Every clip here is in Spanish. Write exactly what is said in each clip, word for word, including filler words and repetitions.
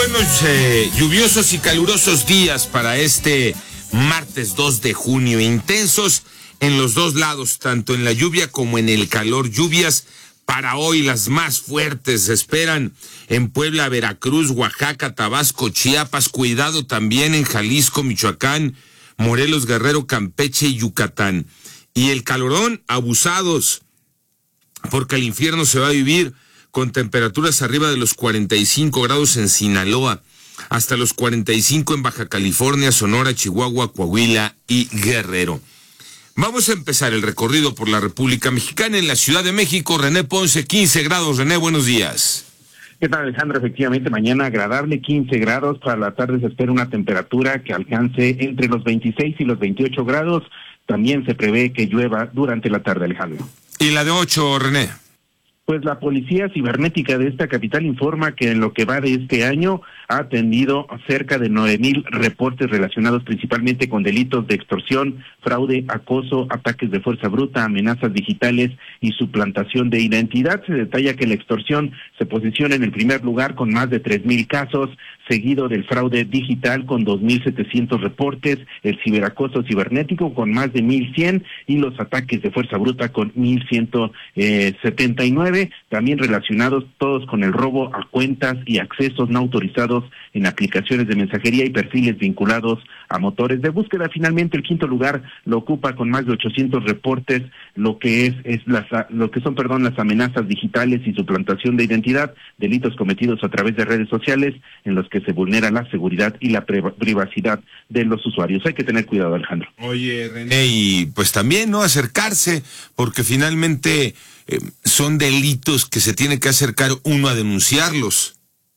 buenos, eh, lluviosos y calurosos días para este martes dos de junio. Intensos en los dos lados, tanto en la lluvia como en el calor. Lluvias para hoy, las más fuertes se esperan en Puebla, Veracruz, Oaxaca, Tabasco, Chiapas. Cuidado también en Jalisco, Michoacán, Morelos, Guerrero, Campeche y Yucatán. Y el calorón, abusados, porque el infierno se va a vivir con temperaturas arriba de los cuarenta y cinco grados en Sinaloa, hasta los cuarenta y cinco en Baja California, Sonora, Chihuahua, Coahuila y Guerrero. Vamos a empezar el recorrido por la República Mexicana. En la Ciudad de México, René Ponce, quince grados. René, buenos días. ¿Qué tal, Alejandro? Efectivamente, mañana agradable, quince grados. Para la tarde se espera una temperatura que alcance entre los veintiséis y los veintiocho grados. También se prevé que llueva durante la tarde, Alejandro. ¿Y la de ocho, René? Pues la Policía Cibernética de esta capital informa que en lo que va de este año ha atendido cerca de nueve mil reportes relacionados principalmente con delitos de extorsión, fraude, acoso, ataques de fuerza bruta, amenazas digitales y suplantación de identidad. Se detalla que la extorsión se posiciona en el primer lugar con más de tres mil casos, seguido del fraude digital con dos mil setecientos reportes, el ciberacoso cibernético con más de mil cien y los ataques de fuerza bruta con mil ciento setenta y nueve, también relacionados todos con el robo a cuentas y accesos no autorizados en aplicaciones de mensajería y perfiles vinculados a motores de búsqueda. Finalmente, el quinto lugar lo ocupa con más de ochocientos reportes, lo que es, es las, lo que son, perdón, las amenazas digitales y suplantación de identidad, delitos cometidos a través de redes sociales en los que se vulnera la seguridad y la privacidad de los usuarios. Hay que tener cuidado, Alejandro. Oye, René, y pues también no acercarse, porque finalmente eh, son delitos que se tiene que acercar uno a denunciarlos.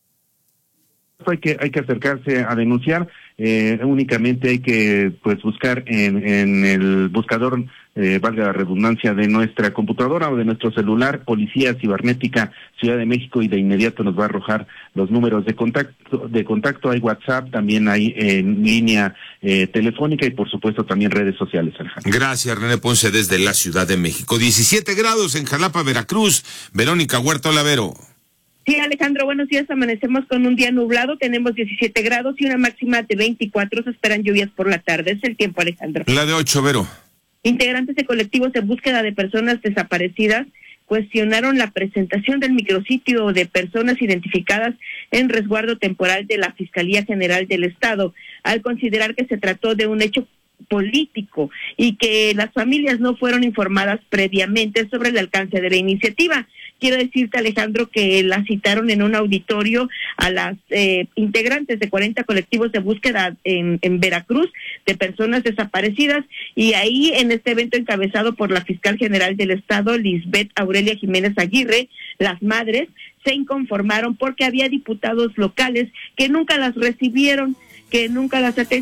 Hay que hay que acercarse a denunciar. Eh, únicamente hay que pues buscar en, en el buscador, eh, valga la redundancia, de nuestra computadora o de nuestro celular, Policía Cibernética Ciudad de México, y de inmediato nos va a arrojar los números de contacto. De contacto hay WhatsApp, también hay en línea eh, telefónica y por supuesto también redes sociales, Alejandro. Gracias, René Ponce, desde la Ciudad de México. diecisiete grados en Jalapa, Veracruz. Verónica Huerta Olavero. Sí, Alejandro, buenos días. Amanecemos con un día nublado, tenemos diecisiete grados y una máxima de veinticuatro. Se esperan lluvias por la tarde. Es el tiempo, Alejandro. La de ocho, Vero. Integrantes de colectivos en búsqueda de personas desaparecidas cuestionaron la presentación del micrositio de personas identificadas en resguardo temporal de la Fiscalía General del Estado, al considerar que se trató de un hecho político y que las familias no fueron informadas previamente sobre el alcance de la iniciativa. Quiero decirte, Alejandro, que la citaron en un auditorio a las eh, integrantes de cuarenta colectivos de búsqueda en, en Veracruz de personas desaparecidas, y ahí en este evento encabezado por la fiscal general del Estado, Lisbeth Aurelia Jiménez Aguirre, las madres se inconformaron porque había diputados locales que nunca las recibieron, que nunca las atendieron.